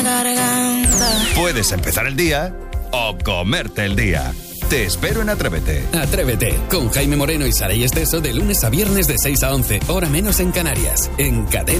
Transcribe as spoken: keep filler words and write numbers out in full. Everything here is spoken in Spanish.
la garganta. Puedes empezar el día o comerte el día. Te espero en Atrévete. Atrévete, con Jaime Moreno y Saray Esteso de lunes a viernes de seis a once, hora menos en Canarias, en Cadena.